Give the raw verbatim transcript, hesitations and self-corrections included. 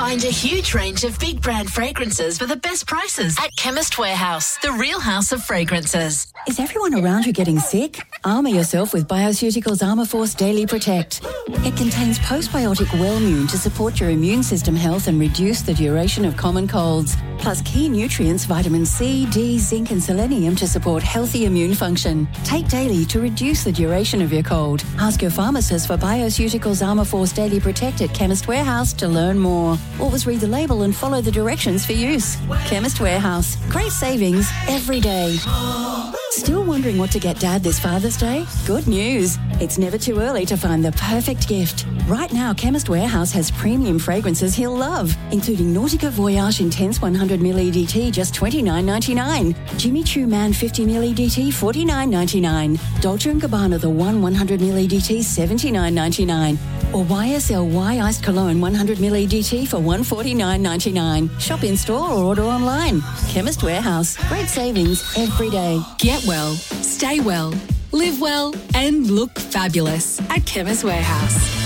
Find a huge range of big brand fragrances for the best prices at Chemist Warehouse, the real house of fragrances. Is everyone around you getting sick? Armour yourself with Bioceuticals Armour Force Daily Protect. It contains postbiotic Wellmune to support your immune system health and reduce the duration of common colds, plus key nutrients vitamin C, D, zinc and selenium to support healthy immune function. Take daily to reduce the duration of your cold. Ask your pharmacist for Bioceuticals Armour Force Daily Protect at Chemist Warehouse to learn more. Always read the label and follow the directions for use. Chemist Warehouse. Great savings every day. Still wondering what to get Dad this Father's Day? Good news. It's never too early to find the perfect gift. Right now, Chemist Warehouse has premium fragrances he'll love, including Nautica Voyage Intense one hundred milliliter E D T, just twenty-nine ninety-nine. Jimmy Choo Man fifty milliliter E D T, forty-nine ninety-nine. Dolce and Gabbana The One one hundred milliliter E D T, seventy-nine ninety-nine. Or Y S L Y Iced Cologne one hundred milliliter E D T for one forty-nine ninety-nine. Shop in store or order online. Chemist Warehouse. Great savings every day. Get well, stay well, live well and look fabulous at Chemist Warehouse.